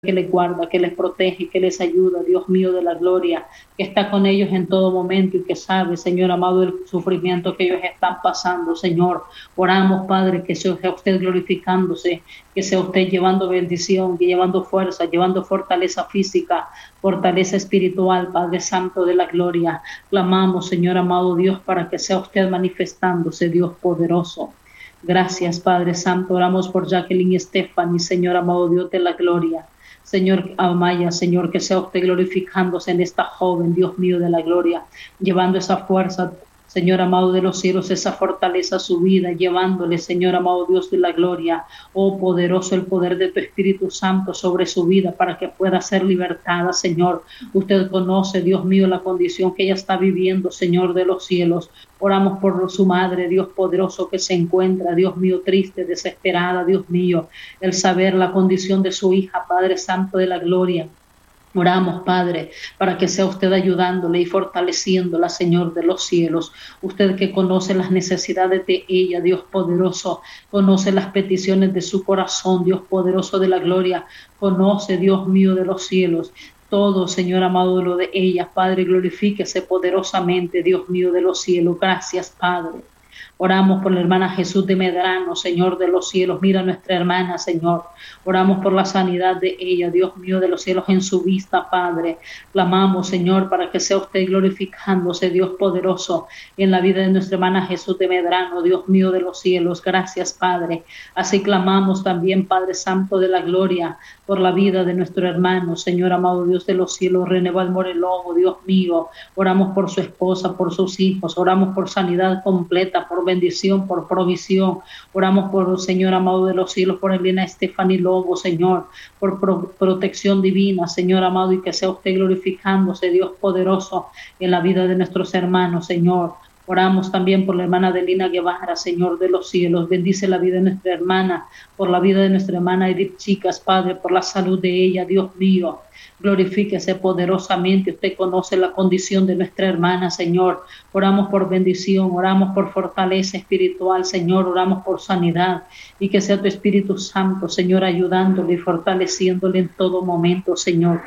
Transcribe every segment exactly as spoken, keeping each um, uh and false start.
que les guarda, que les protege, que les ayuda, Dios mío de la gloria, que está con ellos en todo momento y que sabe, Señor amado, el sufrimiento que ellos están pasando, Señor. Oramos, Padre, que sea usted glorificándose, que sea usted llevando bendición, que llevando fuerza, llevando fortaleza física, fortaleza espiritual, Padre Santo de la gloria. Clamamos, Señor amado Dios, para que sea usted manifestándose, Dios poderoso. Gracias, Padre Santo. Oramos por Jacqueline y Stephanie, Señor amado Dios de la gloria. Señor Amaya, Señor, que sea usted glorificándose en esta joven, Dios mío de la gloria, llevando esa fuerza, Señor amado de los cielos, esa fortaleza a su vida, llevándole, Señor amado Dios de la gloria, oh poderoso el poder de tu Espíritu Santo sobre su vida para que pueda ser libertada, Señor. Usted conoce, Dios mío, la condición que ella está viviendo, Señor de los cielos. Oramos por su madre, Dios poderoso, que se encuentra, Dios mío, triste, desesperada, Dios mío, el saber la condición de su hija, Padre Santo de la gloria. Oramos, Padre, para que sea usted ayudándole y fortaleciéndola, Señor de los cielos. Usted que conoce las necesidades de ella, Dios poderoso, conoce las peticiones de su corazón, Dios poderoso de la gloria, conoce, Dios mío de los cielos, todo, Señor amado, lo de ella. Padre, glorifíquese poderosamente, Dios mío de los cielos. Gracias, Padre. Oramos por la hermana Jesús de Medrano, Señor de los cielos. Mira a nuestra hermana, Señor. Oramos por la sanidad de ella, Dios mío de los cielos, en su vista, Padre. Clamamos, Señor, para que sea usted glorificándose, Dios poderoso, en la vida de nuestra hermana Jesús de Medrano, Dios mío de los cielos. Gracias, Padre. Así clamamos también, Padre Santo de la gloria, por la vida de nuestro hermano, Señor amado Dios de los cielos, René Valmorelobo, Dios mío. Oramos por su esposa, por sus hijos. Oramos por sanidad completa, por bendición, por provisión. Oramos por, Señor amado de los cielos, por Elena Estefani Lobo, Señor, por pro protección divina, Señor amado, y que sea usted glorificándose, Dios poderoso, en la vida de nuestros hermanos, Señor. Oramos también por la hermana Delina Guevara, Señor de los cielos. Bendice la vida de nuestra hermana, por la vida de nuestra hermana Edith Chicas, Padre, por la salud de ella, Dios mío. Glorifíquese poderosamente. Usted conoce la condición de nuestra hermana, Señor. Oramos por bendición, oramos por fortaleza espiritual, Señor. Oramos por sanidad y que sea tu Espíritu Santo, Señor, ayudándole y fortaleciéndole en todo momento, Señor.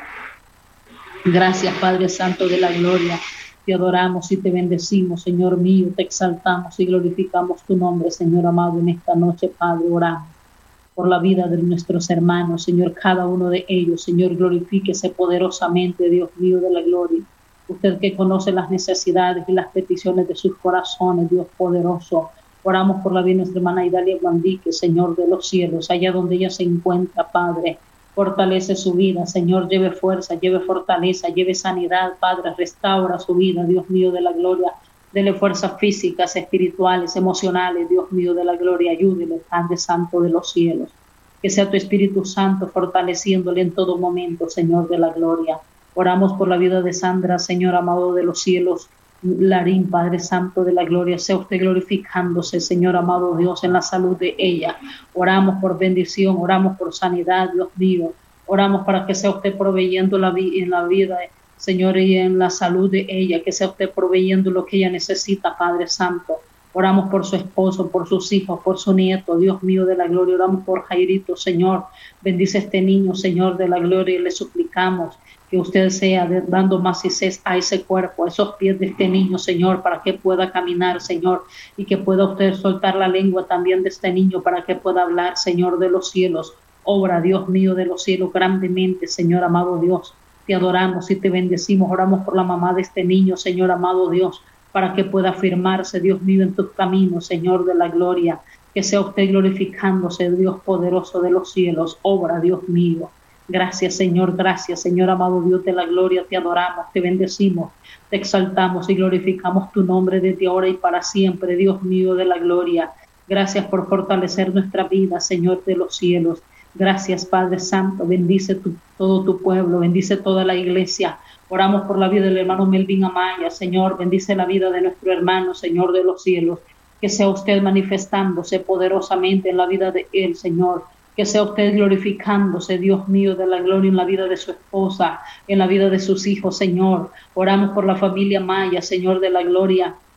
Gracias, Padre Santo de la gloria. Te adoramos y te bendecimos, Señor mío. Te exaltamos y glorificamos tu nombre, Señor amado, en esta noche, Padre. Oramos por la vida de nuestros hermanos, Señor, cada uno de ellos, Señor, glorifíquese poderosamente, Dios mío de la gloria. Usted que conoce las necesidades y las peticiones de sus corazones, Dios poderoso. Oramos por la vida de nuestra hermana Idalia Guandique, Señor de los cielos, allá donde ella se encuentra, Padre. Fortalece su vida, Señor, lleve fuerza, lleve fortaleza, lleve sanidad, Padre, restaura su vida, Dios mío de la gloria. Dele fuerzas físicas, espirituales, emocionales, Dios mío de la gloria, ayúdele, Padre Santo de los cielos. Que sea tu Espíritu Santo fortaleciéndole en todo momento, Señor de la gloria. Oramos por la vida de Sandra, Señor amado de los cielos, Larín, Padre Santo de la gloria, sea usted glorificándose, Señor amado Dios, en la salud de ella. Oramos por bendición, oramos por sanidad, Dios mío. Oramos para que sea usted proveyendo la vi en la vida, Señor, y en la salud de ella, que sea usted proveyendo lo que ella necesita, Padre Santo. Oramos por su esposo, por sus hijos, por su nieto, Dios mío de la gloria. Oramos por Jairito, Señor. Bendice a este niño, Señor de la gloria, y le suplicamos que usted sea dando más cés a ese cuerpo, a esos pies de este niño, Señor, para que pueda caminar, Señor, y que pueda usted soltar la lengua también de este niño para que pueda hablar, Señor de los cielos. Obra, Dios mío de los cielos, grandemente, Señor amado Dios. Te adoramos y te bendecimos. Oramos por la mamá de este niño, Señor amado Dios, para que pueda afirmarse, Dios mío, en tus caminos, Señor de la gloria. Que sea usted glorificándose, Dios poderoso de los cielos. Obra, Dios mío. Gracias, Señor, gracias, Señor amado Dios de la gloria. Te adoramos, te bendecimos, te exaltamos y glorificamos tu nombre desde ahora y para siempre, Dios mío de la gloria. Gracias por fortalecer nuestra vida, Señor de los cielos. Gracias, Padre Santo. Bendice tu, todo tu pueblo, bendice toda la iglesia. Oramos por la vida del hermano Melvin Amaya, Señor. Bendice la vida de nuestro hermano, Señor de los cielos. Que sea usted manifestándose poderosamente en la vida de él, Señor. Que sea usted glorificándose, Dios mío de la gloria, en la vida de su esposa, en la vida de sus hijos, Señor. Oramos por la familia Maya, Señor de la gloria.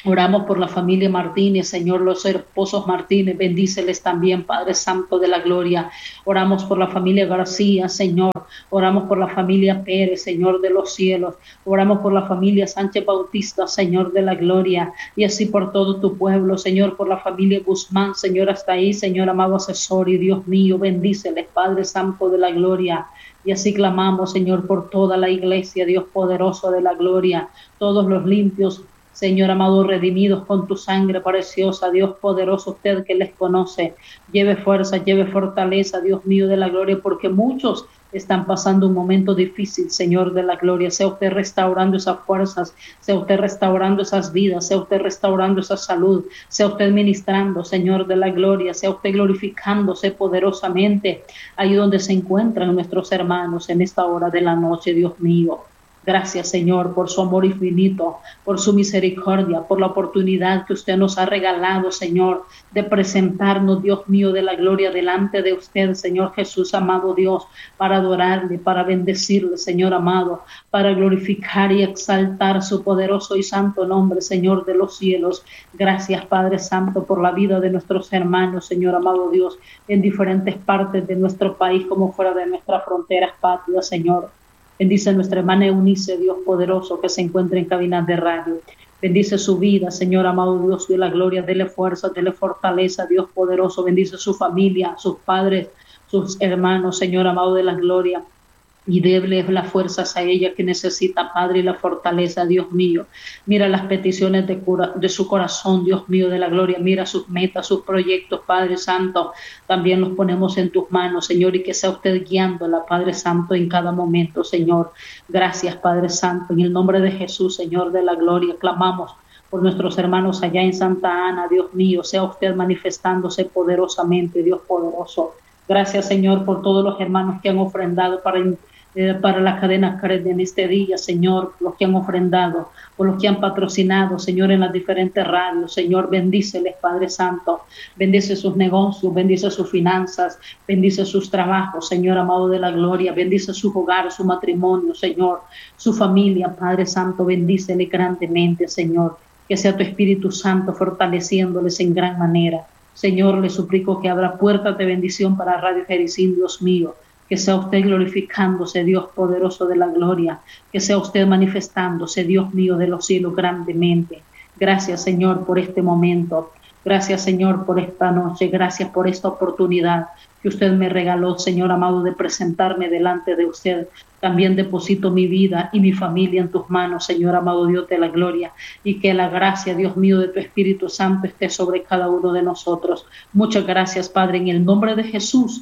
Oramos por la familia Martínez, Señor, los esposos Martínez, bendíceles también, Padre Santo de la Gloria. Oramos por la familia García, Señor. Oramos por la familia Pérez, Señor de los cielos. Oramos por la familia Sánchez Bautista, Señor de la Gloria. Y así por todo tu pueblo, Señor, por la familia Guzmán, Señor, hasta ahí, Señor, amado asesor y Dios mío, bendíceles, Padre Santo de la Gloria. Y así clamamos, Señor, por toda la iglesia, Dios poderoso de la gloria, todos los limpios, Señor amado, redimidos con tu sangre preciosa, Dios poderoso, usted que les conoce, lleve fuerza, lleve fortaleza, Dios mío de la gloria, porque muchos están pasando un momento difícil, Señor de la gloria. Sea usted restaurando esas fuerzas, sea usted restaurando esas vidas, sea usted restaurando esa salud, sea usted ministrando, Señor de la gloria, sea usted glorificándose poderosamente ahí donde se encuentran nuestros hermanos en esta hora de la noche, Dios mío. Gracias, Señor, por su amor infinito, por su misericordia, por la oportunidad que usted nos ha regalado, Señor, de presentarnos, Dios mío, de la gloria delante de usted, Señor Jesús, amado Dios, para adorarle, para bendecirle, Señor amado, para glorificar y exaltar su poderoso y santo nombre, Señor de los cielos. Gracias, Padre Santo, por la vida de nuestros hermanos, Señor amado Dios, en diferentes partes de nuestro país, como fuera de nuestras fronteras patrias, Señor. Bendice a nuestra hermana Eunice, Dios poderoso, que se encuentra en cabinas de radio. Bendice su vida, Señor amado Dios de la gloria. Dele fuerza, dele fortaleza, Dios poderoso. Bendice su familia, sus padres, sus hermanos, Señor amado de la gloria. Y déle las fuerzas a ella que necesita, Padre, y la fortaleza, Dios mío. Mira las peticiones de, cura, de su corazón, Dios mío de la gloria. Mira sus metas, sus proyectos, Padre Santo. También los ponemos en tus manos, Señor, y que sea usted guiándola, Padre Santo, en cada momento, Señor. Gracias, Padre Santo. En el nombre de Jesús, Señor de la gloria, clamamos por nuestros hermanos allá en Santa Ana, Dios mío. Sea usted manifestándose poderosamente, Dios poderoso. Gracias, Señor, por todos los hermanos que han ofrendado para Eh, para la cadena Cred en este día, Señor, por los que han ofrendado, por los que han patrocinado, Señor, en las diferentes radios. Señor, bendíceles, Padre Santo, bendice sus negocios, bendice sus finanzas, bendice sus trabajos, Señor amado de la gloria, bendice su hogar, su matrimonio, Señor, su familia, Padre Santo, bendícele grandemente, Señor, que sea tu Espíritu Santo fortaleciéndoles en gran manera. Señor, le suplico que abra puertas de bendición para Radio Jericín, Dios mío. Que sea usted glorificándose, Dios poderoso de la gloria. Que sea usted manifestándose, Dios mío de los cielos, grandemente. Gracias, Señor, por este momento. Gracias, Señor, por esta noche. Gracias por esta oportunidad que usted me regaló, Señor amado, de presentarme delante de usted. También deposito mi vida y mi familia en tus manos, Señor amado Dios de la gloria. Y que la gracia, Dios mío, de tu Espíritu Santo esté sobre cada uno de nosotros. Muchas gracias, Padre, en el nombre de Jesús.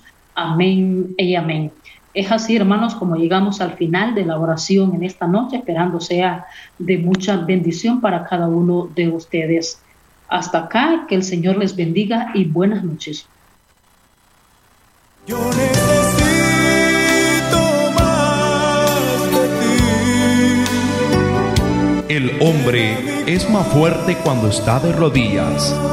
Amén y amén. Es así, hermanos, como llegamos al final de la oración en esta noche, esperando sea de mucha bendición para cada uno de ustedes. Hasta acá, que el Señor les bendiga y buenas noches. Yo necesito más de ti. El hombre es más fuerte cuando está de rodillas